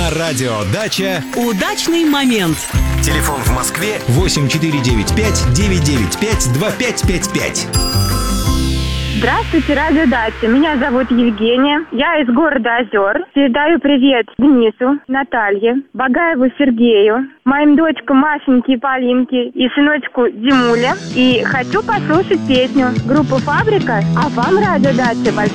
На радио «Дача» удачный момент. телефон в Москве 8495-995-2555. Здравствуйте, радио «Дача». Меня зовут Евгения. Я из города Озер. Передаю привет Денису, Наталье, Багаеву Сергею, моим дочкам Машеньке и Полинке и сыночку Димуле. И хочу послушать песню группы «Фабрика». А вам, радио «Дача», большое